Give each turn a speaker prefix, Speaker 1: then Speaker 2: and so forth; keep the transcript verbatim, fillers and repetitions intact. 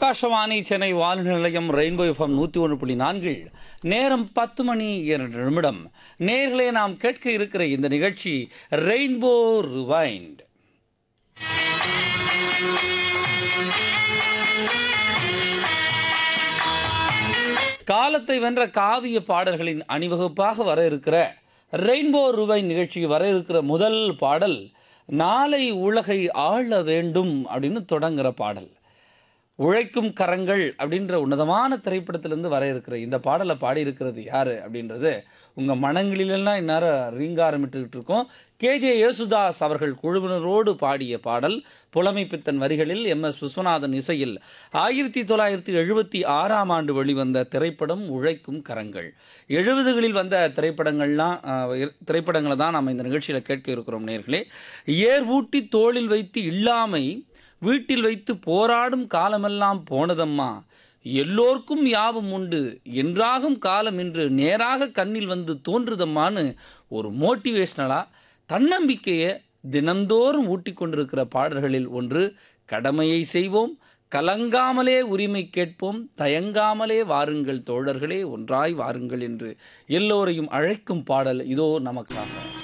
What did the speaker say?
Speaker 1: ஆகாஷவாணி சென்னை வானொலி நிலையம் rainbow FM நூற்றி ஒன்று புள்ளி நான்கில் நேரம் பத்து மணி இரண்டு நிமிடம். நேர்களே, நாம் கேட்க இருக்கிற இந்த நிகழ்ச்சி ரெயின்போ ரிவைண்ட். காலத்தை வென்ற காவிய பாடல்களின் அணிவகுப்பாக வர இருக்கிற ரெயின்போ ரிவைண்ட் நிகழ்ச்சி வர இருக்கிற முதல் பாடல் நாளை உலகை ஆள வேண்டும் அப்படின்னு தொடங்குற பாடல். உழைக்கும் கரங்கள் அப்படின்ற உன்னதமான திரைப்படத்திலிருந்து வர இருக்கிற இந்த பாடலை பாடியிருக்கிறது யார் அப்படின்றது உங்கள் மனங்களிலெல்லாம் இந்நேரம் ரீங்காரமிட்டுக்கிட்டு இருக்கோம். கேஜே யேசுதாஸ் அவர்கள் குழுவினரோடு பாடிய பாடல். புலமைப்பித்தன் வரிகளில் எம் எஸ் விஸ்வநாதன் இசையில் ஆயிரத்தி தொள்ளாயிரத்தி எழுபத்தி ஆறாம் ஆண்டு வெளிவந்த திரைப்படம் உழைக்கும் கரங்கள். எழுபதுகளில் வந்த திரைப்படங்கள்லாம் திரைப்படங்களை தான் நம்ம இந்த நிகழ்ச்சியில் கேட்க இருக்கிறோம் நேர்களே. ஏர் ஊட்டி தோளில் வைத்து இல்லாமை வீட்டில் வைத்து போராடும் காலமெல்லாம் போனதம்மா, எல்லோர்க்கும் யாவும் உண்டு என்றாகும் காலம் இன்று நேராக கண்ணில் வந்து தோன்றுதம்மான்னு ஒரு மோட்டிவேஷ்னலாக தன்னம்பிக்கையை தினந்தோறும் ஊட்டி கொண்டிருக்கிற பாடல்களில் ஒன்று கடமையை செய்வோம், கலங்காமலே உரிமை கேட்போம், தயங்காமலே வாருங்கள் தோழர்களே ஒன்றாய் வாருங்கள் என்று எல்லோரையும் அழைக்கும் பாடல் இதோ நமக்காக.